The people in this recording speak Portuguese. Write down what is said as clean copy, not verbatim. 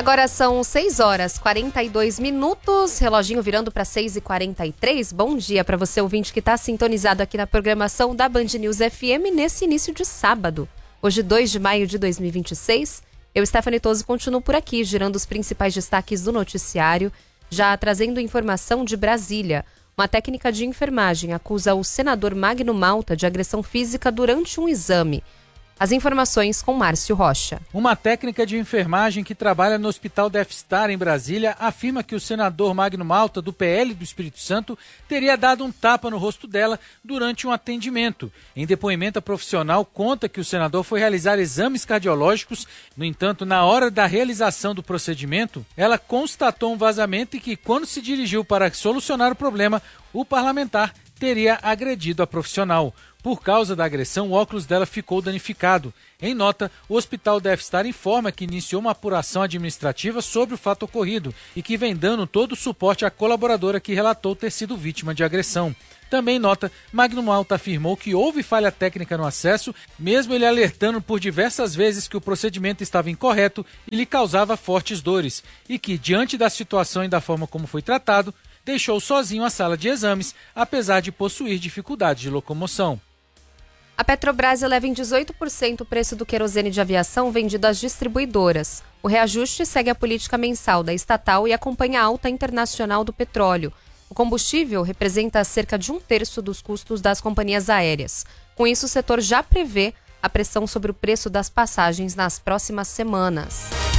Agora são 6 horas e 42 minutos, reloginho virando para 6h43. Bom dia para você, ouvinte, que está sintonizado aqui na programação da Band News FM nesse início de sábado. Hoje, 2 de maio de 2026. Eu, Stephanie Toso, continuo por aqui, girando os principais destaques do noticiário, já trazendo informação de Brasília. Uma técnica de enfermagem acusa o senador Magno Malta de agressão física durante um exame. As informações com Márcio Rocha. Uma técnica de enfermagem que trabalha no Hospital Death Star, em Brasília, afirma que o senador Magno Malta, do PL do Espírito Santo, teria dado um tapa no rosto dela durante um atendimento. Em depoimento, a profissional conta que o senador foi realizar exames cardiológicos. No entanto, na hora da realização do procedimento, ela constatou um vazamento e que, quando se dirigiu para solucionar o problema, o parlamentar teria agredido a profissional. Por causa da agressão, o óculos dela ficou danificado. Em nota, o Hospital Death Star informa que iniciou uma apuração administrativa sobre o fato ocorrido e que vem dando todo o suporte à colaboradora que relatou ter sido vítima de agressão. Também em nota, Magno Malta afirmou que houve falha técnica no acesso, mesmo ele alertando por diversas vezes que o procedimento estava incorreto e lhe causava fortes dores, e que, diante da situação e da forma como foi tratado, deixou sozinho a sala de exames, apesar de possuir dificuldades de locomoção. A Petrobras eleva em 18% o preço do querosene de aviação vendido às distribuidoras. O reajuste segue a política mensal da estatal e acompanha a alta internacional do petróleo. O combustível representa cerca de 1/3 dos custos das companhias aéreas. Com isso, o setor já prevê a pressão sobre o preço das passagens nas próximas semanas.